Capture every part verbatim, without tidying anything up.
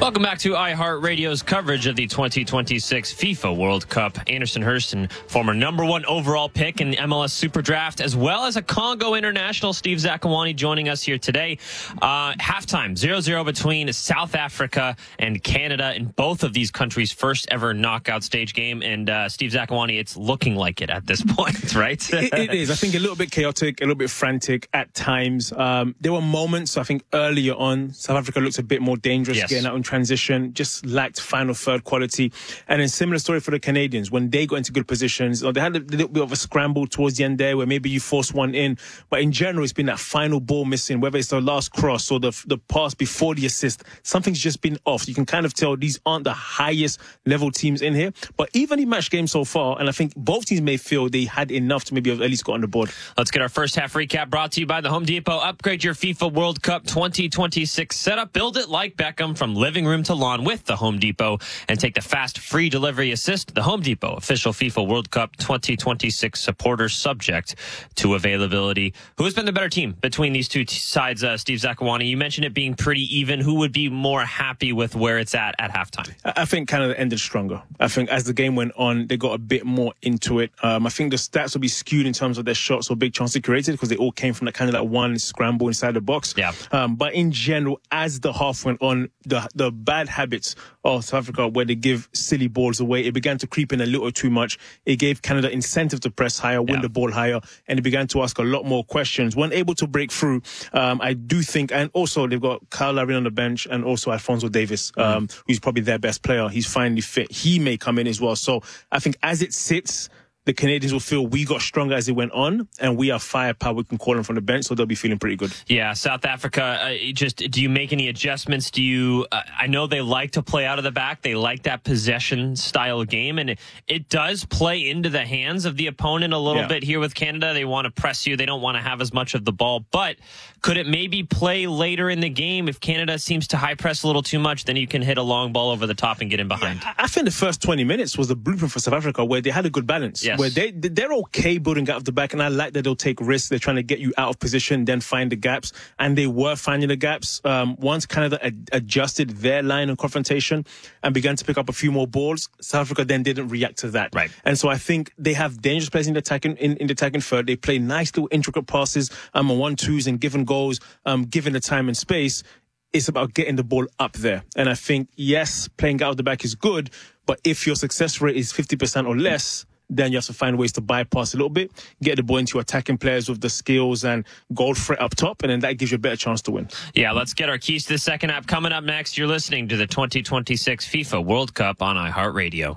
Welcome back to iHeartRadio's coverage of the twenty twenty-six FIFA World Cup. Anderson Hurston, former number one overall pick in the M L S Super Draft, as well as a Congo international, Steve Zakuani, joining us here today. Uh, halftime, zero zero between South Africa and Canada in both of these countries' first ever knockout stage game. And uh, Steve Zakuani, it's looking like it at this point, right? it, it is. I think a little bit chaotic, a little bit frantic at times. Um, there were moments, I think, earlier on, South Africa looked a bit more dangerous Yes. getting out in transition, just lacked final third quality. And then similar story for the Canadians. When they got into good positions, or they had a little bit of a scramble towards the end there where maybe you force one in. But in general, it's been that final ball missing, whether it's the last cross or the the pass before the assist. Something's just been off. You can kind of tell these aren't the highest level teams in here. But even in match games so far, and I think both teams may feel they had enough to maybe have at least got on the board. Let's get our first half recap brought to you by the Home Depot. Upgrade your FIFA World Cup twenty twenty-six setup. Build it like Beckham from living room to lawn with the Home Depot, and take the fast free delivery assist. The Home Depot, official FIFA World Cup twenty twenty-six supporter, subject to availability. Who has been the better team between these two t- sides, uh, Steve Zakuani? You mentioned it being pretty even. Who would be more happy with where it's at at halftime? I think Canada ended stronger. I think as the game went on, they got a bit more into it. Um, I think the stats will be skewed in terms of their shots or big chances created because they all came from that kind of that one scramble inside the box. Yeah. Um, but in general, as the half went on, the the bad habits of South Africa, where they give silly balls away, it began to creep in a little too much. It gave Canada incentive to press higher, win Yeah. the ball higher, and it began to ask a lot more questions. When able to break through, um, I do think, and also they've got Kyle Larin on the bench and also Alphonso Davies, Mm-hmm. um, who's probably their best player. He's finally fit. He may come in as well. So I think as it sits, the Canadians will feel we got stronger as it went on, and we have firepower. We can call them from the bench, so they'll be feeling pretty good. Yeah, South Africa, uh, just do you make any adjustments? Do you, uh, I know they like to play out of the back. They like that possession style game, and it, it does play into the hands of the opponent a little Yeah. bit here with Canada. They want to press you. They don't want to have as much of the ball, but could it maybe play later in the game if Canada seems to high press a little too much? Then you can hit a long ball over the top and get in behind. I- I think the first twenty minutes was the blueprint for South Africa, where they had a good balance. Yes. Where they, they're okay building out of the back, and I like that they'll take risks. They're trying to get you out of position, then find the gaps, and they were finding the gaps. Um, once Canada ad- adjusted their line of confrontation and began to pick up a few more balls, South Africa then didn't react to that. Right. And so I think they have dangerous players in the attacking in, in the attacking third. They play nice little intricate passes, um, on one twos and given goals, um, given the time and space. It's about getting the ball up there. And I think, yes, playing out of the back is good, but if your success rate is fifty percent or less, then you have to find ways to bypass a little bit, get the ball into your attacking players with the skills and goal threat up top, and then that gives you a better chance to win. Yeah, let's get our keys to the second app coming up next. You're listening to the twenty twenty-six FIFA World Cup on iHeartRadio.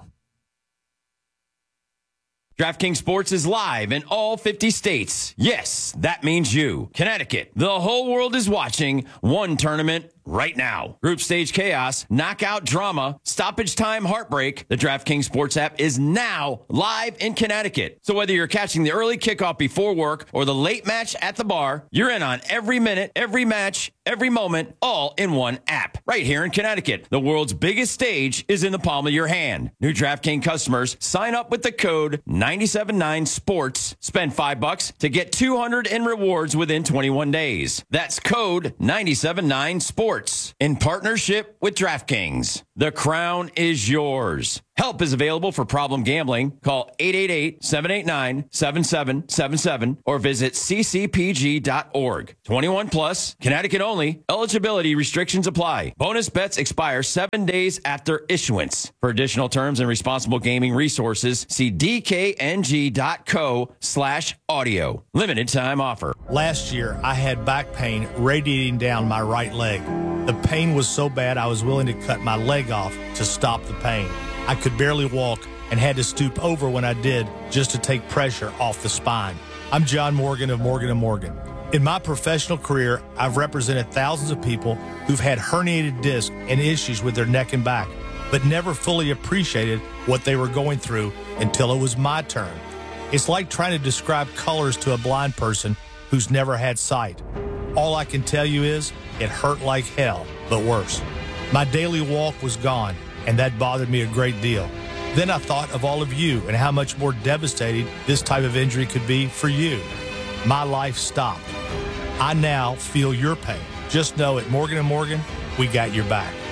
DraftKings Sports is live in all fifty states. Yes, that means you. Connecticut. The whole world is watching one tournament right now. Group stage chaos, knockout drama, stoppage time heartbreak. The DraftKings Sports app is now live in Connecticut. So whether you're catching the early kickoff before work or the late match at the bar, you're in on every minute, every match, every moment, all in one app. Right here in Connecticut. The world's biggest stage is in the palm of your hand. New DraftKings customers sign up with the code nine seven nine sports. Spend five bucks to get two hundred in rewards within twenty-one days. That's code nine seven nine sports. In partnership with DraftKings. The crown is yours. Help is available for problem gambling. Call eight eight eight, seven eight nine, seven seven seven seven or visit c c p g dot org. twenty-one plus, Connecticut only. Eligibility restrictions apply. Bonus bets expire seven days after issuance. For additional terms and responsible gaming resources, see d k n g dot co slash audio. Limited time offer. Last year, I had back pain radiating down my right leg. The pain was so bad I was willing to cut my leg off to stop the pain. I could barely walk and had to stoop over when I did just to take pressure off the spine. I'm John Morgan of Morgan and Morgan. In my professional career, I've represented thousands of people who've had herniated discs and issues with their neck and back, but never fully appreciated what they were going through until it was my turn. It's like trying to describe colors to a blind person who's never had sight. All I can tell you is it hurt like hell, but worse. My daily walk was gone, and that bothered me a great deal. Then I thought of all of you and how much more devastating this type of injury could be for you. My life stopped. I now feel your pain. Just know at Morgan and Morgan, we got your back.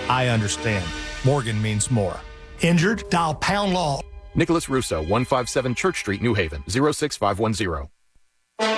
I understand. Morgan means more. Injured? Dial pound law. Nicholas Russo, one fifty-seven Church Street, New Haven, zero six five one zero.